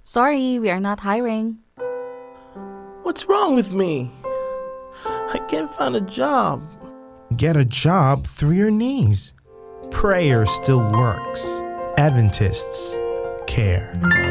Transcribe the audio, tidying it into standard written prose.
Sorry, we are not hiring. What's wrong with me? I can't find a job. Get a job through your knees. Prayer still works. Adventists care.